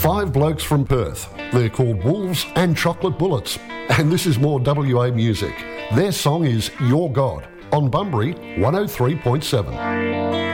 5 blokes from Perth. They're called Wolves and Chocolate Bullets. And this is more WA music. Their song is Your God on Bunbury 103.7.